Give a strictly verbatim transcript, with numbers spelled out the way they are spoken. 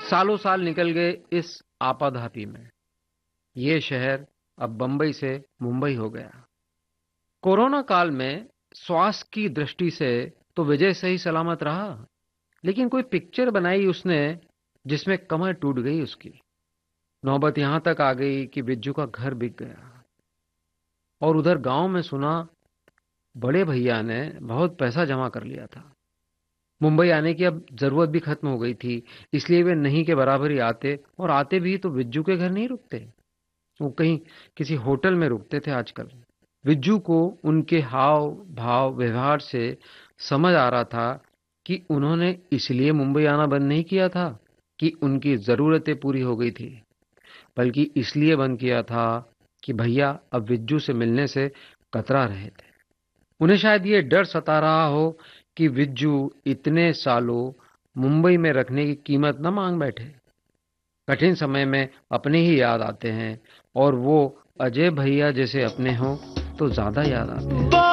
सालों साल निकल गए इस आपाधापी में। ये शहर अब बंबई से मुंबई हो गया। कोरोना काल में स्वास्थ्य की दृष्टि से तो विजय सही सलामत रहा, लेकिन कोई पिक्चर बनाई उसने जिसमें कमर टूट गई उसकी। नौबत यहां तक आ गई कि बिज्जू का घर बिक गया। और उधर गांव में सुना बड़े भैया ने बहुत पैसा जमा कर लिया था। मुंबई आने की अब जरूरत भी खत्म हो गई थी, इसलिए वे नहीं के बराबर ही आते, और आते भी तो बिज्जू के घर नहीं रुकते। वो कहीं किसी होटल में रुकते थे आजकल। बिज्जू को उनके हाव भाव व्यवहार से समझ आ रहा था कि उन्होंने इसलिए मुंबई आना बंद नहीं किया था कि उनकी जरूरतें पूरी हो गई थी, बल्कि इसलिए बंद किया था कि भैया अब बिज्जू से मिलने से कतरा रहे थे। उन्हें शायद ये डर सता रहा हो कि बिज्जू इतने सालों मुंबई में रखने की कीमत न मांग बैठे। कठिन समय में अपने ही याद आते हैं, और वो अजय भैया जैसे अपने हों तो ज्यादा याद आते हैं।